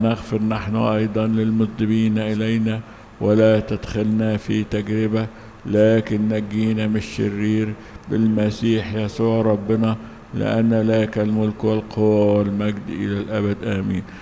نغفر نحن أيضا للمذنبين إلينا، ولا تدخلنا في تجربة، لكن نجينا من الشرير بالمسيح يسوع ربنا، لأن لك الملك والقوة والمجد إلى الأبد آمين.